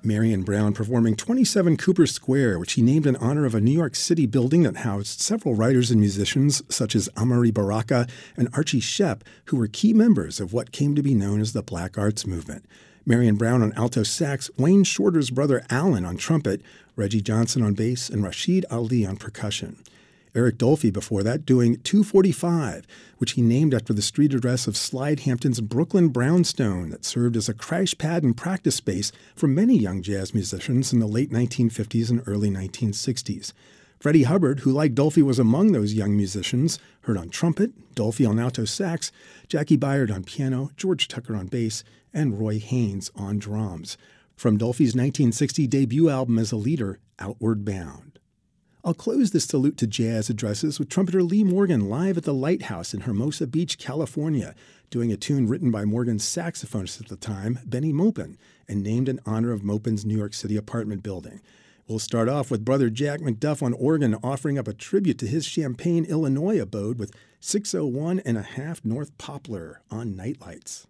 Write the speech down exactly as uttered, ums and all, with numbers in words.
Marion Brown performing twenty-seven Cooper Square, which he named in honor of a New York City building that housed several writers and musicians such as Amari Baraka and Archie Shepp, who were key members of what came to be known as the Black Arts Movement. Marion Brown on alto sax, Wayne Shorter's brother Alan on trumpet, Reggie Johnson on bass, and Rashid Ali on percussion. Eric Dolphy before that doing two forty-five, which he named after the street address of Slidehampton's Brooklyn Brownstone that served as a crash pad and practice space for many young jazz musicians in the late nineteen fifties and early nineteen sixties. Freddie Hubbard, who like Dolphy was among those young musicians, heard on trumpet, Dolphy on alto sax, Jackie Byard on piano, George Tucker on bass, and Roy Haynes on drums. From Dolphy's nineteen sixty debut album as a leader, Outward Bound. I'll close this salute to jazz addresses with trumpeter Lee Morgan live at the Lighthouse in Hermosa Beach, California, doing a tune written by Morgan's saxophonist at the time, Benny Maupin, and named in honor of Maupin's New York City apartment building. We'll start off with brother Jack McDuff on organ offering up a tribute to his Champaign, Illinois abode with six oh one and a half North Poplar on Nightlights.